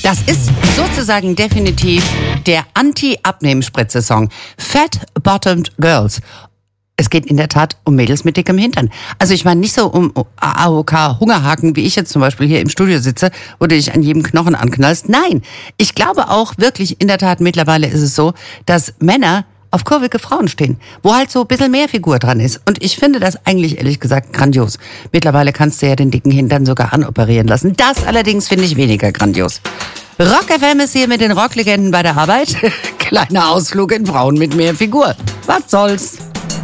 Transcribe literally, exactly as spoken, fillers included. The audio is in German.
Das ist sozusagen definitiv der Anti-Abnehmen-Spritze-Song. Fat Bottomed Girls. Es geht in der Tat um Mädels mit dickem Hintern. Also ich meine nicht so um A O K-Hungerhaken, wie ich jetzt zum Beispiel hier im Studio sitze, wo du dich an jedem Knochen anknallst. Nein, ich glaube auch wirklich, in der Tat, mittlerweile ist es so, dass Männer auf kurvige Frauen stehen, wo halt so ein bisschen mehr Figur dran ist. Und ich finde das eigentlich, ehrlich gesagt, grandios. Mittlerweile kannst du ja den dicken Hintern sogar anoperieren lassen. Das allerdings finde ich weniger grandios. Rock F M ist hier mit den Rocklegenden bei der Arbeit. Kleiner Ausflug in Frauen mit mehr Figur. Was soll's?